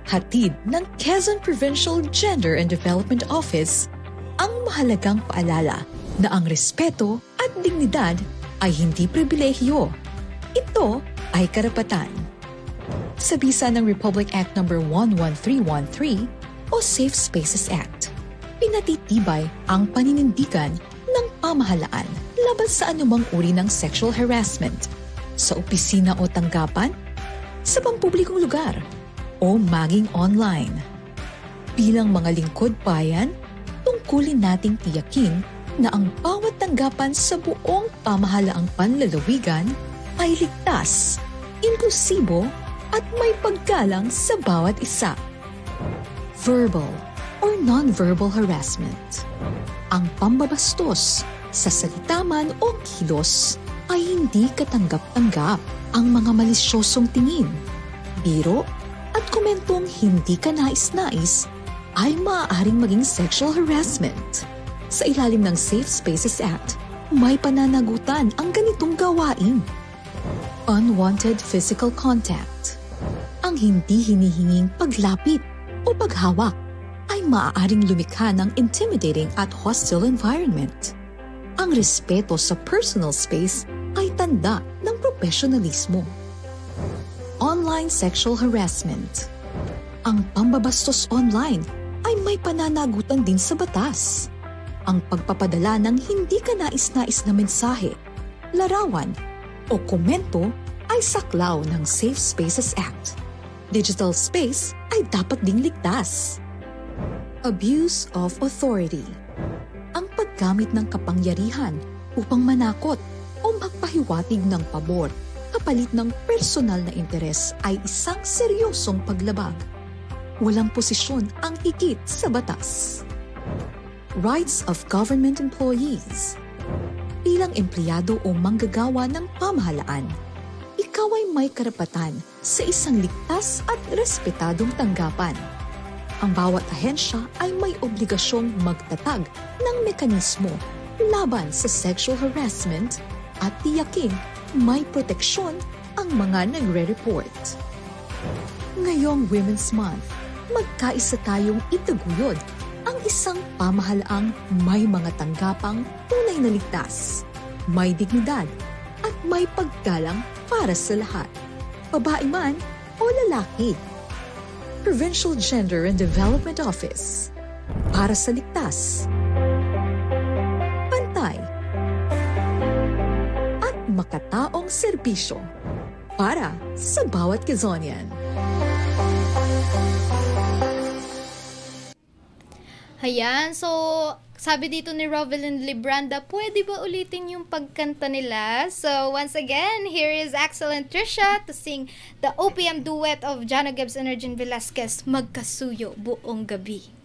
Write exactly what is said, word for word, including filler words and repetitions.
Hatid ng Quezon Provincial Gender and Development Office ang mahalagang paalala na ang respeto at dignidad ay hindi pribilehyo. Ito ay karapatan. Sa bisa ng Republic Act number one one three one three o Safe Spaces Act, pinatitibay ang paninindigan ng pamahalaan laban sa anumang uri ng sexual harassment sa opisina o tanggapan, sa pampublikong lugar, o maging online. Bilang mga lingkod bayan, tungkulin nating tiyakin na ang bawat tanggapan sa buong pamahalaang panlalawigan ay ligtas, inklusibo at may paggalang sa bawat isa. Verbal or non-verbal harassment. Ang pambabastos sa salita man o kilos ay hindi katanggap-tanggap. Ang mga malisyosong tingin, biro at komentong hindi ka nais-nais ay maaaring maging sexual harassment. Sa ilalim ng Safe Spaces Act, may pananagutan ang ganitong gawain. Unwanted physical contact. Ang hindi hinihinging paglapit o paghawak ay maaaring lumikha ng intimidating at hostile environment. Ang respeto sa personal space ay tanda ng profesionalismo. Online sexual harassment. Ang pambabastos online ay may pananagutan din sa batas. Ang pagpapadala ng hindi ka nais-nais na mensahe, larawan o komento ay saklaw ng Safe Spaces Act. Digital space ay dapat ding ligtas. Abuse of authority. Ang paggamit ng kapangyarihan upang manakot o magpahiwatig ng pabor kapalit ng personal na interes ay isang seryosong paglabag. Walang posisyon ang higit sa batas. Rights of government employees. Bilang empleyado o manggagawa ng pamahalaan, ikaw ay may karapatan sa isang ligtas at respetadong tanggapan. Ang bawat ahensya ay may obligasyong magtatag ng mekanismo laban sa sexual harassment at tiyaking may proteksyon ang mga nagre-report. Ngayong Women's Month, magkaisa tayong itaguyod ang isang pamahalaang may mga tanggapang tunay na ligtas, may dignidad at may paggalang para sa lahat, babae man o lalaki. Provincial Gender and Development Office, para sa ligtas, pantay, at makataong serbisyo para sa bawat Quezonian. Ayan, so sabi dito ni Rovelyn Libranda, pwede ba ulitin yung pagkanta nila? So once again, here is Axel and Trisha to sing the O P M duet of Jano Gibbs and Ergin Velasquez, Magkasuyo Buong Gabi.